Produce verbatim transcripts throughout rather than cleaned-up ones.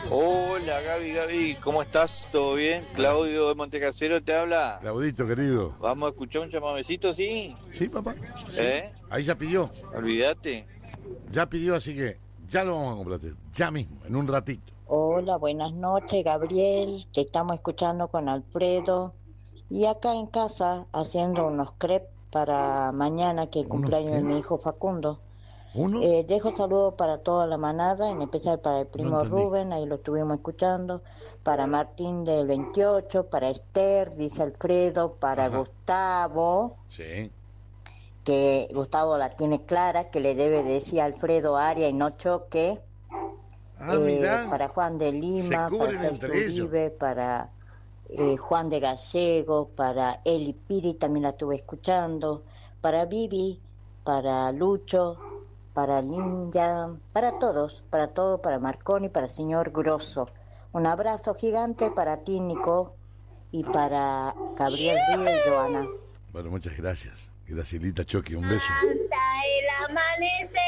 Hola Gaby, Gaby, ¿cómo estás? ¿Todo bien? Claudio de Montecasero te habla. Claudito, querido. Vamos a escuchar un chamamecito, ¿sí? Sí, papá. Sí. ¿Eh? Ahí ya pidió. Olvídate. Ya pidió, así que ya lo vamos a complacer. Ya mismo, en un ratito. Hola, buenas noches, Gabriel. Te estamos escuchando con Alfredo. Y acá en casa haciendo unos crepes para mañana, que es el ¿Unos cumpleaños de qué? mi hijo Facundo. ¿Uno? Eh, dejo saludos para toda la manada, en especial para el No primo entendí. Rubén, ahí lo estuvimos escuchando, para Martín del veintiocho, para Esther, dice Alfredo, para Ajá. Gustavo, Sí. que Gustavo la tiene clara, que le debe decir a Alfredo Aria y no choque, Ah, eh, mirá. para Juan de Se Lima, cubren para Sergio entre ellos. Uribe, para eh, Juan de Gallego, para Eli Piri, también la estuve escuchando, para Vivi, para Lucho, para Linda, para todos, para todo, para Marconi, para el señor Grosso. Un abrazo gigante para ti, Nico, y para Gabriel Río y Joana. Bueno, muchas gracias. Gracielita Choque, un beso. Hasta el amanecer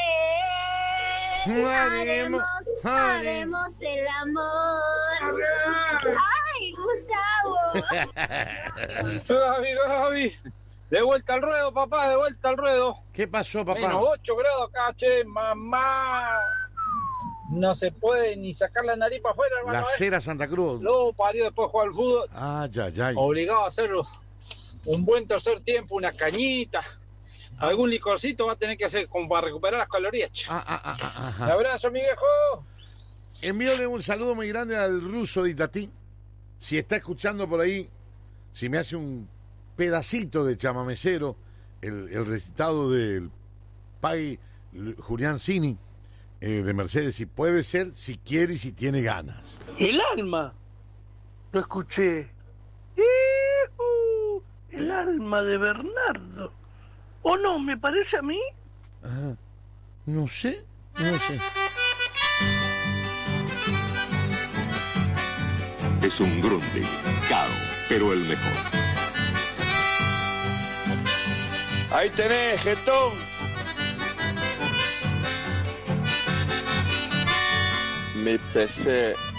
haremos, haremos el amor. ¡Ay, Gustavo! Gaby, Gaby. De vuelta al ruedo, papá, de vuelta al ruedo. ¿Qué pasó, papá? Menos ocho grados acá, che, mamá. No se puede ni sacar la nariz para afuera, hermano. La ¿eh? Cera Santa Cruz. Luego parió después de jugar al fútbol. Ah, ya, ya. Obligado a hacer un buen tercer tiempo, una cañita. Ah. Algún licorcito va a tener que hacer como para recuperar las calorías. Che. Ah, ah, ah, ah, Un ajá. abrazo, mi viejo. Envíole un saludo muy grande al ruso de Itatí. Si está escuchando por ahí, si me hace un pedacito de chamamecero, el, el recitado del Pai Julián Cini, eh, de Mercedes, si puede ser, si quiere y si tiene ganas. El alma. Lo escuché. ¡Ijú! El alma de Bernardo. ¿O no? ¿Me parece a mí? Ah, no sé, no sé. Es un Grundig, caro, pero el mejor. Ahí tenés, jetón. Mi P C